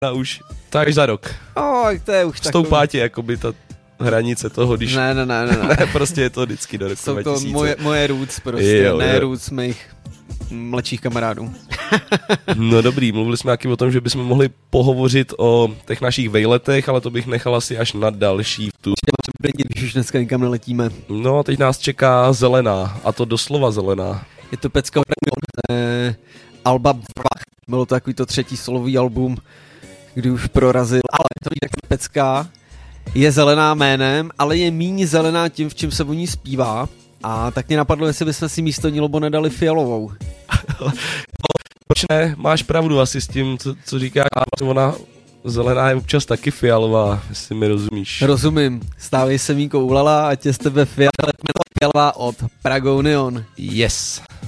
už tak za rok. To je už stoupá ti jakoby ta hranice toho, když... Ne. Ne, prostě je to vždycky do roku 2000. Jsou to moje roots prostě, roots mých mladších kamarádů. No dobrý, mluvili jsme taky o tom, že bychom mohli pohovořit o těch našich vejletech, ale to bych nechal asi až na další vstup. Když už dneska nikam neletíme. No, teď nás čeká zelená, a to doslova zelená. Je to pecka Alba Vrach. Bylo to takový to 3. solový album, kdy už prorazil, ale to je taková pecka. Je zelená jménem, ale je míň zelená tím, v čem se o ní zpívá. A tak mě napadlo, jestli bychom si místo ní lobo nedali fialovou. Proč ne? Máš pravdu asi s tím, co říkáš. Ona zelená je občas taky fialová, jestli mi rozumíš. Rozumím. Stávej se mý koulala, ať je z tebe fialová od Prague Union. Yes.